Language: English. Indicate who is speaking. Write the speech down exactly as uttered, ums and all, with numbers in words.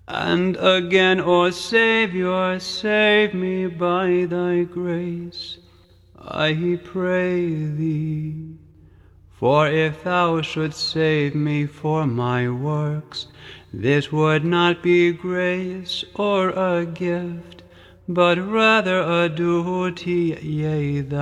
Speaker 1: And again, O Saviour, save me by thy grace, I pray thee. For if thou shouldst save me for my works, this would not be grace or a gift, but rather a duty, yea,